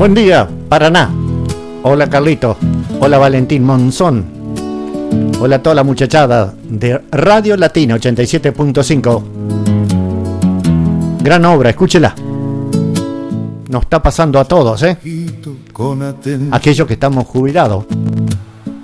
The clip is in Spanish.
Buen día, Paraná. Hola, Carlito. Hola, Valentín Monzón. Hola a toda la muchachada de Radio Latina 87.5. Gran obra, escúchela. Nos está pasando a todos, ¿eh? Aquellos que estamos jubilados.